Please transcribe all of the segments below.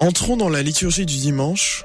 Entrons dans la liturgie du dimanche,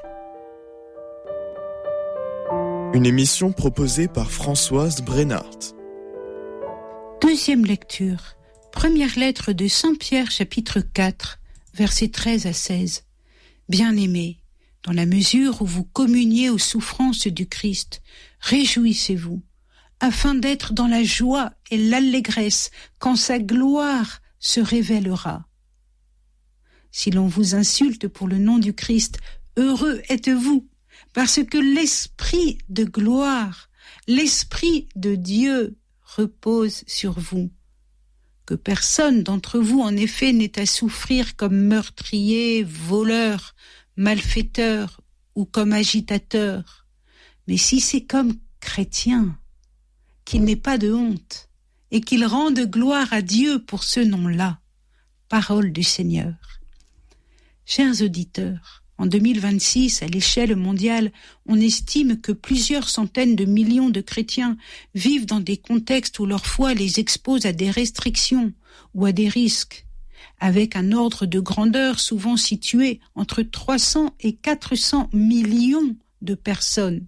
une émission proposée par Françoise Brennart. Deuxième lecture, première lettre de Saint Pierre, chapitre 4, versets 13 à 16. Bien-aimés, dans la mesure où vous communiez aux souffrances du Christ, réjouissez-vous, afin d'être dans la joie et l'allégresse quand sa gloire se révélera. Si l'on vous insulte pour le nom du Christ, heureux êtes-vous, parce que l'Esprit de gloire, l'Esprit de Dieu repose sur vous. Que personne d'entre vous, en effet, n'ait à souffrir comme meurtrier, voleur, malfaiteur ou comme agitateur. Mais si c'est comme chrétien, qu'il n'ait pas de honte et qu'il rende gloire à Dieu pour ce nom-là. Parole du Seigneur. Chers auditeurs, en 2026, à l'échelle mondiale, on estime que plusieurs centaines de millions de chrétiens vivent dans des contextes où leur foi les expose à des restrictions ou à des risques, avec un ordre de grandeur souvent situé entre 300 et 400 millions de personnes,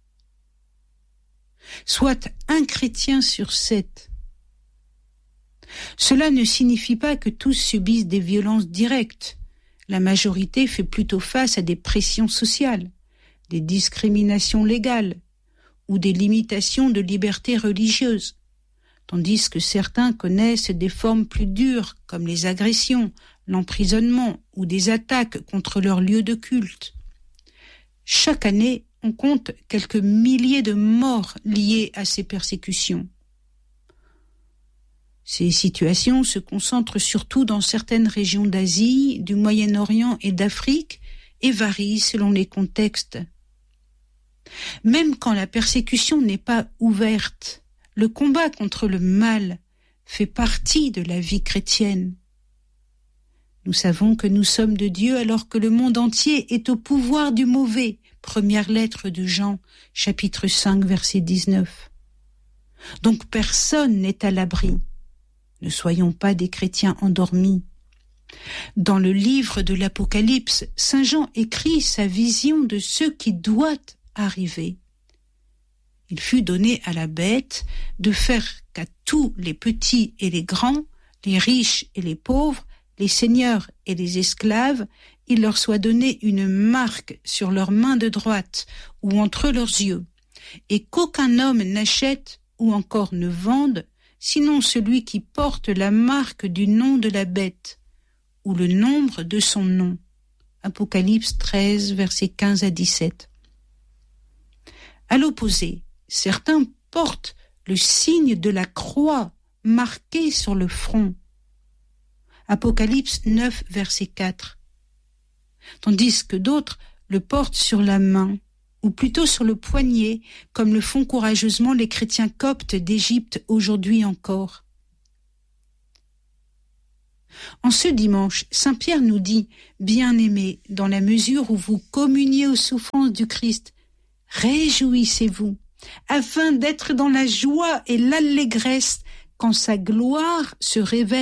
soit un chrétien sur 7. Cela ne signifie pas que tous subissent des violences directes. La majorité fait plutôt face à des pressions sociales, des discriminations légales ou des limitations de liberté religieuse, tandis que certains connaissent des formes plus dures comme les agressions, l'emprisonnement ou des attaques contre leur lieu de culte. Chaque année, on compte quelques milliers de morts liées à ces persécutions. Ces situations se concentrent surtout dans certaines régions d'Asie, du Moyen-Orient et d'Afrique et varient selon les contextes. Même quand la persécution n'est pas ouverte, le combat contre le mal fait partie de la vie chrétienne. Nous savons que nous sommes de Dieu alors que le monde entier est au pouvoir du mauvais. Première lettre de Jean, chapitre 5, verset 19. Donc personne n'est à l'abri. Ne soyons pas des chrétiens endormis. Dans le livre de l'Apocalypse, Saint Jean écrit sa vision de ce qui doit arriver. Il fut donné à la bête de faire qu'à tous les petits et les grands, les riches et les pauvres, les seigneurs et les esclaves, il leur soit donné une marque sur leur main de droite ou entre leurs yeux, et qu'aucun homme n'achète ou encore ne vende, sinon celui qui porte la marque du nom de la bête, ou le nombre de son nom. Apocalypse 13, versets 15 à 17. À l'opposé, certains portent le signe de la croix marqué sur le front. Apocalypse 9, verset 4. Tandis que d'autres le portent sur la main, ou plutôt sur le poignet, comme le font courageusement les chrétiens coptes d'Égypte aujourd'hui encore. En ce dimanche, Saint Pierre nous dit « Bien-aimés, dans la mesure où vous communiez aux souffrances du Christ, réjouissez-vous, afin d'être dans la joie et l'allégresse quand sa gloire se révélera. »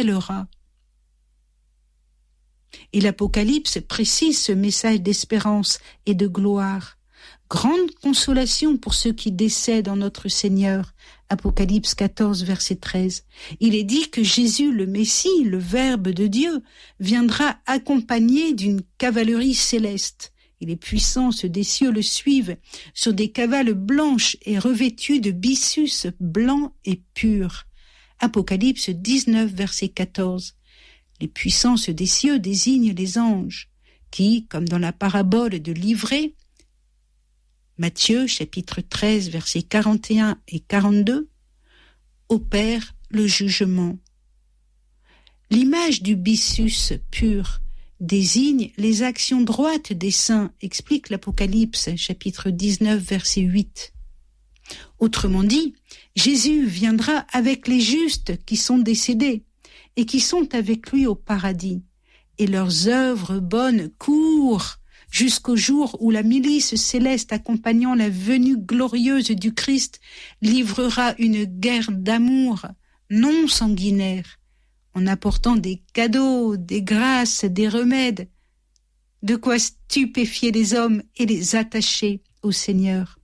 Et l'Apocalypse précise ce message d'espérance et de gloire. Grande consolation pour ceux qui décèdent en notre Seigneur. Apocalypse 14, verset 13. Il est dit que Jésus, le Messie, le Verbe de Dieu, viendra accompagné d'une cavalerie céleste. Et les puissances des cieux le suivent sur des cavales blanches et revêtues de byssus blancs et purs. Apocalypse 19, verset 14. Les puissances des cieux désignent les anges, qui, comme dans la parabole de l'ivraie, Matthieu, chapitre 13, versets 41 et 42, opèrent le jugement. L'image du byssus pur désigne les actions droites des saints, explique l'Apocalypse, chapitre 19, verset 8. Autrement dit, Jésus viendra avec les justes qui sont décédés et qui sont avec lui au paradis, et leurs œuvres bonnes courent jusqu'au jour où la milice céleste accompagnant la venue glorieuse du Christ livrera une guerre d'amour non sanguinaire, en apportant des cadeaux, des grâces, des remèdes, de quoi stupéfier les hommes et les attacher au Seigneur.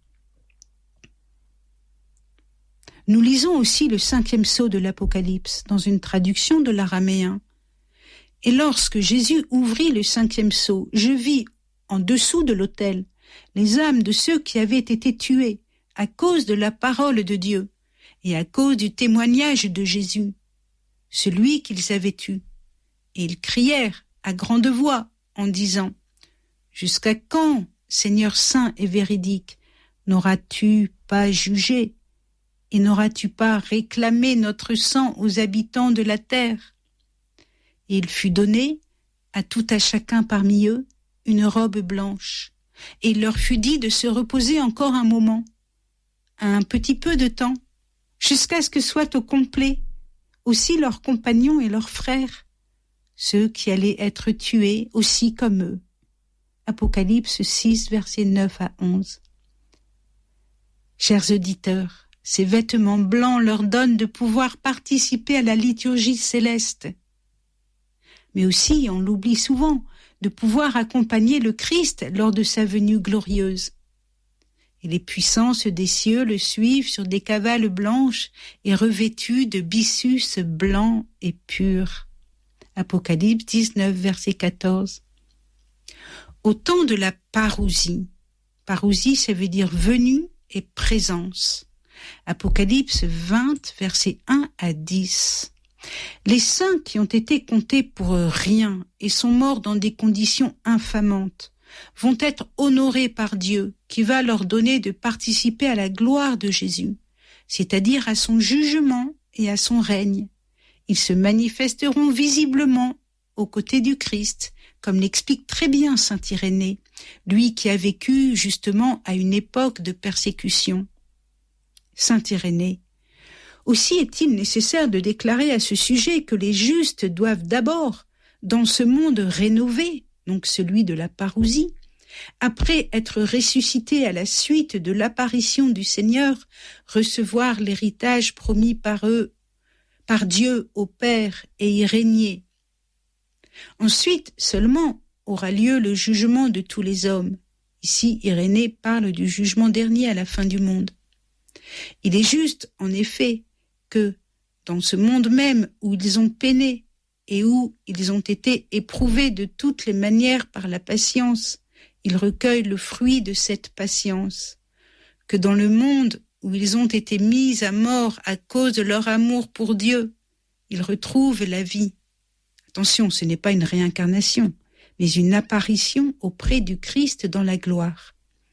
Nous lisons aussi le 5e sceau de l'Apocalypse dans une traduction de l'araméen. Et lorsque Jésus ouvrit le 5e sceau, je vis en dessous de l'autel les âmes de ceux qui avaient été tués à cause de la parole de Dieu et à cause du témoignage de Jésus, celui qu'ils avaient tué. Et ils crièrent à grande voix en disant « Jusqu'à quand, Seigneur saint et véridique, n'auras-tu pas jugé et n'auras-tu pas réclamé notre sang aux habitants de la terre ?» Et il fut donné à tout à chacun parmi eux une robe blanche, et il leur fut dit de se reposer encore un moment, un petit peu de temps, jusqu'à ce que soient au complet aussi leurs compagnons et leurs frères, ceux qui allaient être tués aussi comme eux. Apocalypse 6, versets 9 à 11. Chers auditeurs, ces vêtements blancs leur donnent de pouvoir participer à la liturgie céleste, mais aussi, on l'oublie souvent, de pouvoir accompagner le Christ lors de sa venue glorieuse. Et les puissances des cieux le suivent sur des cavales blanches et revêtues de byssus blancs et purs. Apocalypse 19, verset 14. Au temps de la parousie, parousie ça veut dire venue et présence. Apocalypse 20, versets 1 à 10. Les saints qui ont été comptés pour rien et sont morts dans des conditions infamantes vont être honorés par Dieu qui va leur donner de participer à la gloire de Jésus, c'est-à-dire à son jugement et à son règne. Ils se manifesteront visiblement aux côtés du Christ, comme l'explique très bien saint Irénée, lui qui a vécu justement à une époque de persécution. Saint Irénée. Aussi est-il nécessaire de déclarer à ce sujet que les justes doivent d'abord, dans ce monde rénové, donc celui de la parousie, après être ressuscités à la suite de l'apparition du Seigneur, recevoir l'héritage promis par eux, par Dieu au Père et y régner. Ensuite seulement aura lieu le jugement de tous les hommes. Ici, Irénée parle du jugement dernier à la fin du monde. Il est juste, en effet, que dans ce monde même où ils ont peiné et où ils ont été éprouvés de toutes les manières par la patience, ils recueillent le fruit de cette patience, que dans le monde où ils ont été mis à mort à cause de leur amour pour Dieu, ils retrouvent la vie. Attention, ce n'est pas une réincarnation, mais une apparition auprès du Christ dans la gloire.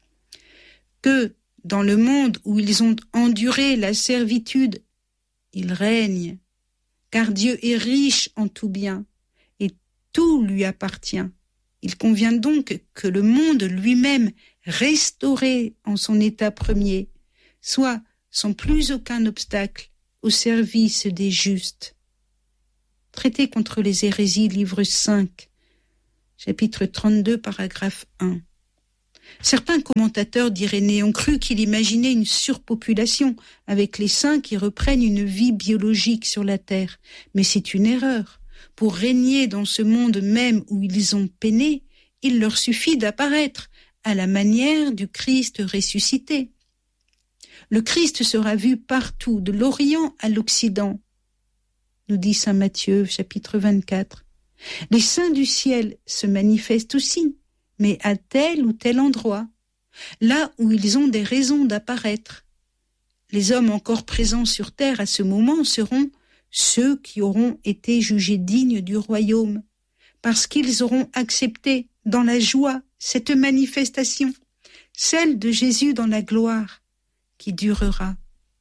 Que dans le monde où ils ont enduré la servitude, ils règnent, car Dieu est riche en tout bien, et tout lui appartient. Il convient donc que le monde lui-même, restauré en son état premier, soit sans plus aucun obstacle au service des justes. Traité contre les hérésies, livre 5, chapitre 32, paragraphe 1. Certains commentateurs d'Irénée ont cru qu'il imaginait une surpopulation avec les saints qui reprennent une vie biologique sur la terre, mais c'est une erreur. Pour régner dans ce monde même où ils ont peiné, il leur suffit d'apparaître à la manière du Christ ressuscité. Le Christ sera vu partout, de l'Orient à l'Occident, nous dit saint Matthieu, chapitre 24. Les saints du ciel se manifestent aussi, mais à tel ou tel endroit, là où ils ont des raisons d'apparaître. Les hommes encore présents sur terre à ce moment seront ceux qui auront été jugés dignes du royaume, parce qu'ils auront accepté dans la joie cette manifestation, celle de Jésus dans la gloire, qui durera.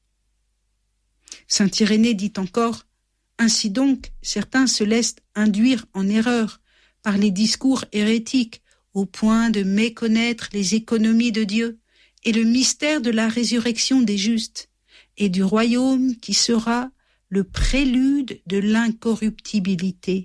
Saint Irénée dit encore, « Ainsi donc, certains se laissent induire en erreur par les discours hérétiques au point de méconnaître les économies de Dieu et le mystère de la résurrection des justes et du royaume qui sera le prélude de l'incorruptibilité. »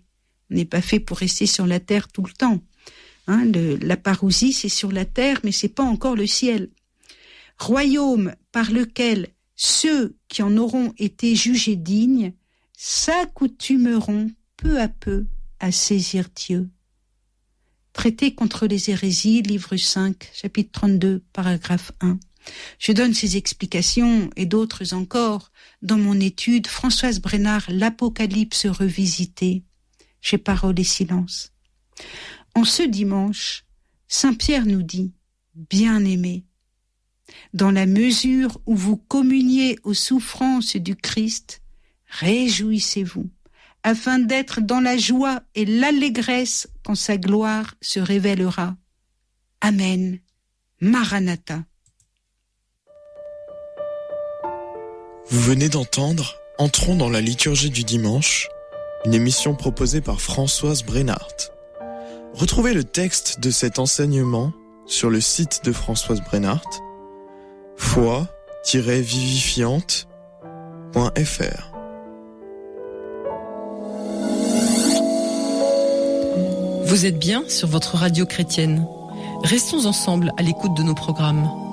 On n'est pas fait pour rester sur la terre tout le temps. La parousie, c'est sur la terre, mais c'est pas encore le ciel. Royaume par lequel ceux qui en auront été jugés dignes s'accoutumeront peu à peu à saisir Dieu. Traité contre les hérésies, livre 5, chapitre 32, paragraphe 1. Je donne ces explications et d'autres encore dans mon étude Françoise Brénard, l'Apocalypse revisité, chez Parole et Silence. En ce dimanche, Saint Pierre nous dit, bien-aimés, dans la mesure où vous communiez aux souffrances du Christ, réjouissez-vous, afin d'être dans la joie et l'allégresse quand sa gloire se révélera. Amen. Maranatha. Vous venez d'entendre Entrons dans la liturgie du dimanche, une émission proposée par Françoise Brénard. Retrouvez le texte de cet enseignement sur le site de Françoise Brénard, foi-vivifiante.fr. Vous êtes bien sur votre radio chrétienne. Restons ensemble à l'écoute de nos programmes.